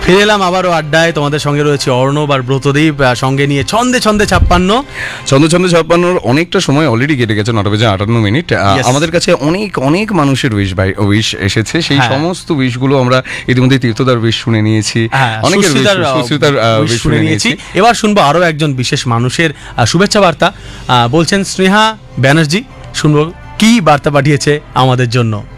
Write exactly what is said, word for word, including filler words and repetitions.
ফিরে এলাম আবারও আড্ডায়, তোমাদের সঙ্গে রয়েছে অর্ণব আর ব্রতদীপ, আহ, সঙ্গে নিয়ে ছন্দে ছন্দে ছাপ্পান্ন। ছন্দ ছন্দ ছাপ্পান্নর অনেকটা সময় অলরেডি কেটে গেছে, নটা বেজে আটান্ন মিনিট। আহ, Yes. আমাদের কাছে অনেক অনেক মানুষের উইশ বাই উইশ এসেছে, সেই হ্যাঁ। সমস্ত উইশগুলো আমরা ইতিমধ্যে তীর্থদার উইশ শুনে নিয়েছি, হ্যাঁ, অনেকের wish, সুস্মিতার, আহ, সুস্মিতার আহ, wish wish শুনে নিয়েছি। এবার শুনবো আরো একজন বিশেষ মানুষের আহ, শুভেচ্ছা বার্তা। আহ, বলছেন স্নেহা ব্যানার্জি, শুনবো কি বার্তা পাঠিয়েছে আমাদের জন্য।